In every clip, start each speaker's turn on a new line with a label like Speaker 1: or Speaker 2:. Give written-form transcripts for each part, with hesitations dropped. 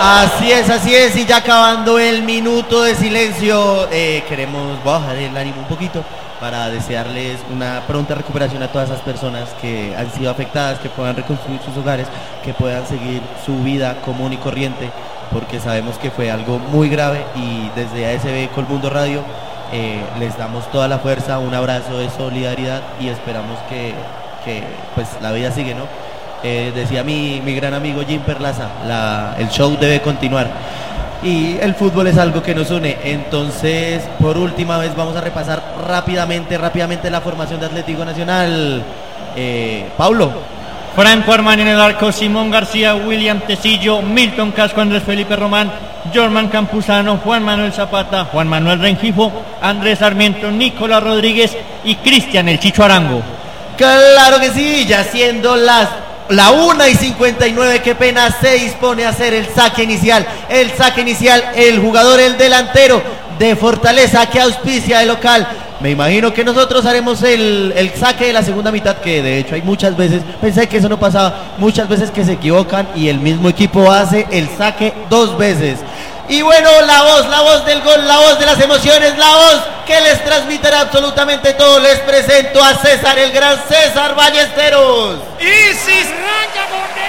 Speaker 1: Así es, y ya acabando el minuto de silencio, queremos bajar el ánimo un poquito para desearles una pronta recuperación a todas esas personas que han sido afectadas, que puedan reconstruir sus hogares, que puedan seguir su vida común y corriente, porque sabemos que fue algo muy grave y desde ASB Colmundo Radio les damos toda la fuerza, un abrazo de solidaridad y esperamos que pues la vida sigue, ¿no? Decía mi gran amigo Jim Perlaza, el show debe continuar y el fútbol es algo que nos une. Entonces, por última vez vamos a repasar rápidamente la formación de Atlético Nacional. Paulo.
Speaker 2: Franco Armani en el arco, Simón García, William Tecillo, Milton Casco, Andrés Felipe Román, Jorman Campuzano, Juan Manuel Zapata, Juan Manuel Rengifo, Andrés Sarmiento, Nicolás Rodríguez y Cristian el Chicho Arango.
Speaker 1: Claro que sí, ya siendo la 1:59, qué pena, se dispone a hacer el saque inicial, el jugador, el delantero de Fortaleza que auspicia de local. Me imagino que nosotros haremos el saque de la segunda mitad, que de hecho hay muchas veces, pensé que eso no pasaba, muchas veces que se equivocan y el mismo equipo hace el saque 2 veces. Y bueno, la voz del gol, la voz de las emociones, la voz que les transmitirá absolutamente todo. Les presento a César, el gran César Ballesteros.
Speaker 3: Y si arranca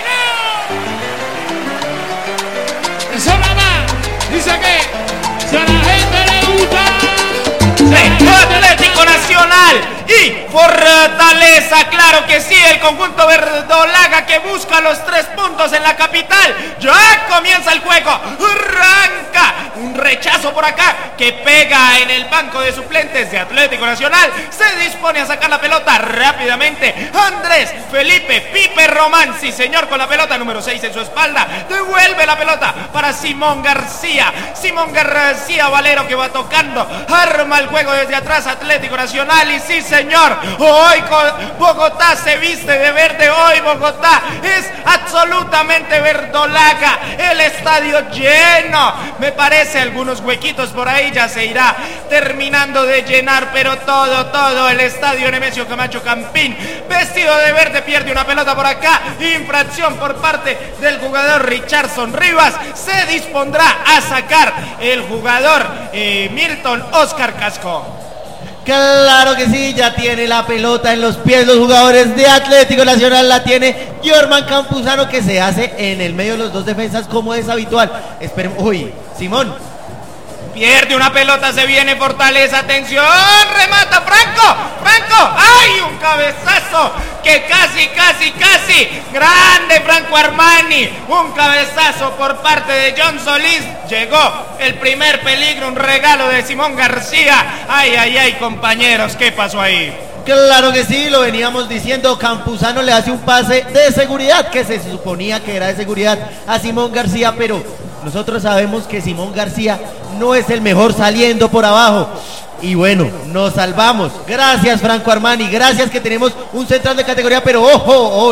Speaker 3: Montenegro. Eso nada más. Dice que si a la gente le gusta.
Speaker 4: Atlético Nacional y Fortaleza, claro que sí, el conjunto verdolaga que busca los 3 puntos en la capital. Ya comienza el juego, arranca un rechazo por acá que pega en el banco de suplentes de Atlético Nacional. Se dispone a sacar la pelota rápidamente Andrés Felipe Pipe Román, sí señor, con la pelota número 6 en su espalda. Devuelve la pelota para Simón García Valero, que va tocando, arma el juego desde atrás Atlético Nacional. Y sí señor, hoy Bogotá se viste de verde, hoy Bogotá es absolutamente verdolaga, el estadio lleno, me parece algunos huequitos por ahí ya se irá terminando de llenar, pero todo el estadio Nemesio Camacho Campín vestido de verde pierde una pelota por acá, infracción por parte del jugador Richardson Rivas. Se dispondrá a sacar el jugador Milton Oscar Casco.
Speaker 1: Claro que sí, ya tiene la pelota en los pies los jugadores de Atlético Nacional, la tiene Jorman Campuzano, que se hace en el medio de los 2 defensas como es habitual. Esperemos, Simón.
Speaker 4: Pierde una pelota, se viene Fortaleza, atención, remata Franco, ¡ay! Un cabezazo que casi, grande Franco Armani, un cabezazo por parte de John Solís, llegó el primer peligro, un regalo de Simón García, ay, compañeros, ¿qué pasó ahí?
Speaker 1: Claro que sí, lo veníamos diciendo, Campuzano le hace un pase de seguridad, que se suponía que era de seguridad a Simón García, pero nosotros sabemos que Simón García no es el mejor saliendo por abajo. Y bueno, nos salvamos. Gracias Franco Armani, gracias que tenemos un central de categoría, pero ojo,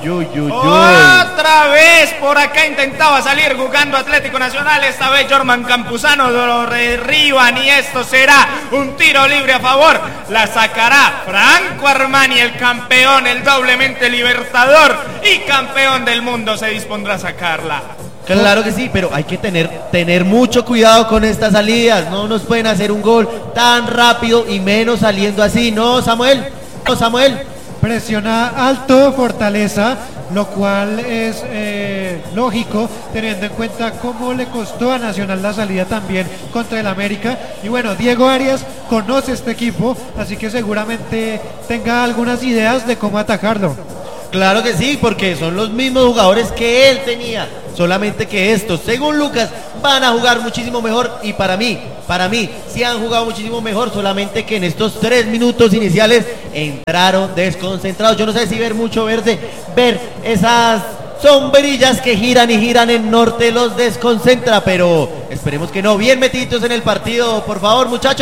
Speaker 4: otra vez por acá intentaba salir jugando Atlético Nacional, esta vez Jorman Campuzano lo derriban y esto será un tiro libre a favor. La sacará Franco Armani, el campeón, el doblemente libertador y campeón del mundo, se dispondrá a sacarla.
Speaker 1: Claro que sí, pero hay que tener mucho cuidado con estas salidas. No nos pueden hacer un gol tan rápido y menos saliendo así. No, Samuel.
Speaker 5: Presiona alto Fortaleza, lo cual es lógico teniendo en cuenta cómo le costó a Nacional la salida también contra el América. Y bueno, Diego Arias conoce este equipo, así que seguramente tenga algunas ideas de cómo atacarlo.
Speaker 1: Claro que sí, porque son los mismos jugadores que él tenía, solamente que estos, según Lucas, van a jugar muchísimo mejor. Y para mí, sí han jugado muchísimo mejor, solamente que en estos 3 minutos iniciales entraron desconcentrados. Yo no sé si ver mucho verde, ver esas sombrillas que giran y giran en norte los desconcentra, pero esperemos que no. Bien metidos en el partido, por favor, muchachos.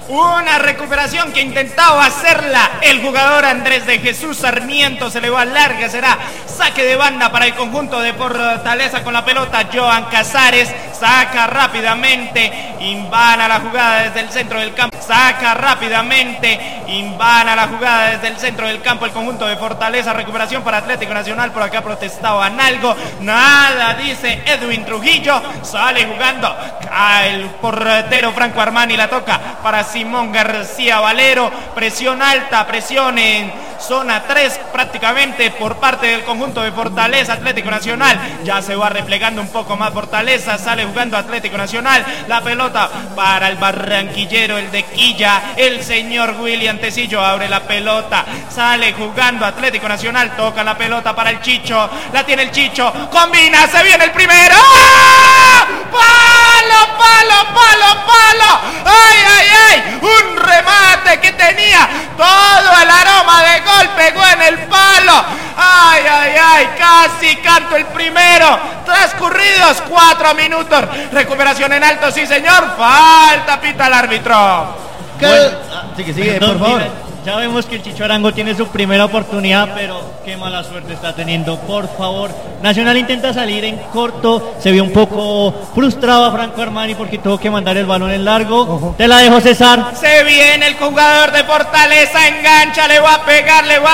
Speaker 4: Una recuperación que intentaba hacerla el jugador Andrés de Jesús Sarmiento. Se le va larga, será saque de banda para el conjunto de Fortaleza con la pelota. Johan Casares saca rápidamente, invana la jugada desde el centro del campo. Saca rápidamente, invana la jugada desde el centro del campo el conjunto de Fortaleza. Recuperación para Atlético Nacional. Por acá protestaban algo. Nada, dice Edwin Trujillo. Sale jugando el portero Franco Armani. La toca para Simón García Valero. Presión alta, presión en zona 3 prácticamente por parte del conjunto de Fortaleza. Atlético Nacional ya se va replegando un poco más. Fortaleza sale jugando Atlético Nacional. La pelota para el barranquillero, el de Quilla, el señor William Tecillo. Abre la pelota, sale jugando Atlético Nacional. Toca la pelota para el Chicho. La tiene el Chicho, combina, se viene el primero. ¡Ah! ¡Palo, palo, palo, palo! ¡Ay, ay, ay! Un remate que tenía todo el aroma de gol, pegó en el palo. ¡Ay, ay, ay! Casi canto el primero. Transcurridos 4 minutos. Recuperación en alto, sí señor. Falta, pita el árbitro.
Speaker 1: Sigue, por favor.
Speaker 2: Mira, ya vemos que el Chicho Arango tiene su primera oportunidad, pero qué mala suerte está teniendo. Por favor, Nacional intenta salir en corto. Se vio un poco frustrado a Franco Armani porque tuvo que mandar el balón en largo. Ojo. Te la dejo, César.
Speaker 4: Se viene el jugador de Fortaleza, engancha, le va a pegar, le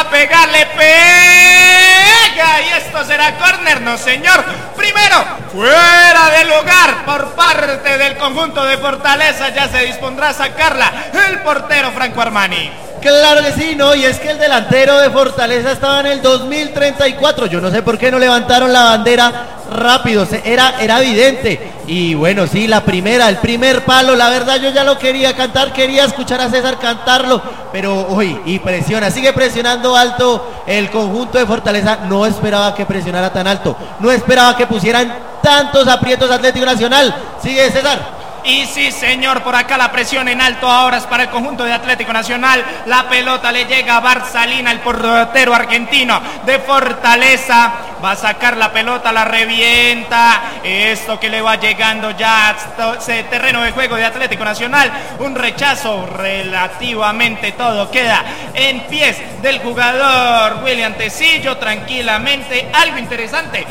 Speaker 4: pega. Y esto será córner, no señor. Primero, fuera de lugar por parte del conjunto de Fortaleza. Ya se dispondrá a sacarla el portero Franco Armani.
Speaker 1: Claro que sí, no, y es que el delantero de Fortaleza estaba en el 2034. Yo no sé por qué no levantaron la bandera rápido, era evidente. Y bueno, sí, el primer palo, la verdad yo ya lo quería cantar, quería escuchar a César cantarlo, pero uy, y presiona, sigue presionando alto el conjunto de Fortaleza. No esperaba que presionara tan alto, no esperaba que pusieran tantos aprietos Atlético Nacional. Sigue, César.
Speaker 4: Y sí señor, por acá la presión en alto ahora es para el conjunto de Atlético Nacional. La pelota le llega a Barcelina, el portero argentino de Fortaleza. Va a sacar la pelota, la revienta. Esto que le va llegando ya a ese terreno de juego de Atlético Nacional. Un rechazo relativamente, todo queda en pies del jugador William Tecillo. Tranquilamente, algo interesante.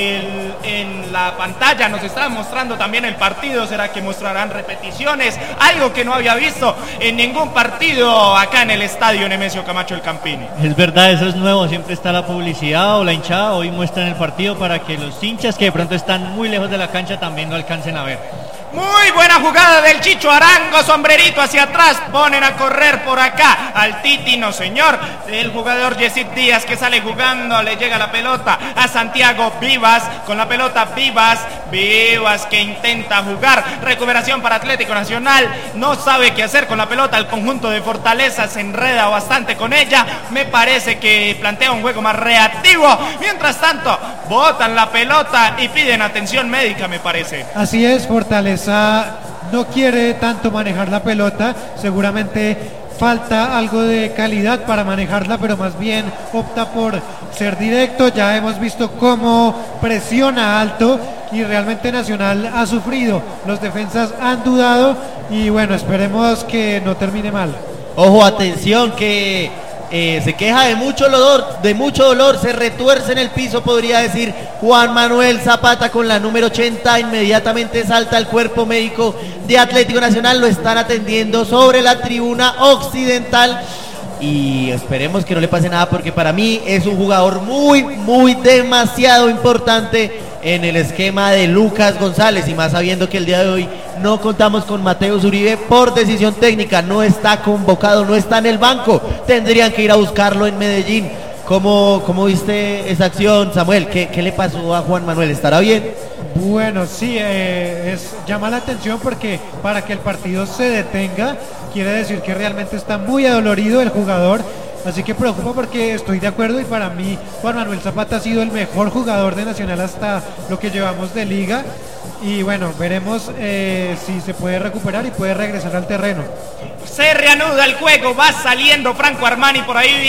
Speaker 4: En la pantalla nos están mostrando también el partido. ¿Será que mostrarán repeticiones? Algo que no había visto en ningún partido acá en el estadio Nemesio Camacho El Campín.
Speaker 2: Es verdad, eso es nuevo. Siempre está la publicidad o la hinchada. Hoy muestran el partido para que los hinchas que de pronto están muy lejos de la cancha también lo alcancen a ver.
Speaker 4: Muy buena jugada del Chicho Arango, sombrerito hacia atrás, ponen a correr por acá al Titi, no señor, el jugador Yesid Díaz que sale jugando, le llega la pelota a Santiago Vivas, con la pelota Vivas que intenta jugar, recuperación para Atlético Nacional, no sabe qué hacer con la pelota, el conjunto de Fortaleza se enreda bastante con ella, me parece que plantea un juego más reactivo, mientras tanto botan la pelota y piden atención médica, me parece.
Speaker 5: Así es, Fortaleza no quiere tanto manejar la pelota, seguramente falta algo de calidad para manejarla, pero más bien opta por ser directo. Ya hemos visto cómo presiona alto y realmente Nacional ha sufrido, los defensas han dudado y bueno, esperemos que no termine mal.
Speaker 1: Ojo, atención, que se queja de mucho dolor, se retuerce en el piso, podría decir Juan Manuel Zapata con la número 80, inmediatamente salta el cuerpo médico de Atlético Nacional, lo están atendiendo sobre la tribuna occidental y esperemos que no le pase nada porque para mí es un jugador muy demasiado importante en el esquema de Lucas González y más sabiendo que el día de hoy no contamos con Mateus Uribe por decisión técnica, no está convocado, no está en el banco, tendrían que ir a buscarlo en Medellín. ¿Cómo viste esa acción, Samuel? ¿Qué le pasó a Juan Manuel? ¿Estará bien?
Speaker 5: Bueno, sí, llama la atención porque para que el partido se detenga quiere decir que realmente está muy adolorido el jugador. Así que preocupa porque estoy de acuerdo y para mí Juan Manuel Zapata ha sido el mejor jugador de Nacional hasta lo que llevamos de liga y bueno, veremos si se puede recuperar y puede regresar al terreno.
Speaker 4: Se reanuda el juego, va saliendo Franco Armani por ahí.